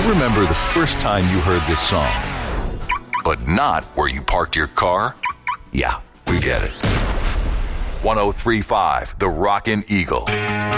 you remember the first time you heard this song? But not where you parked your car? Yeah, we get it. 103.5 The Rockin' Eagle.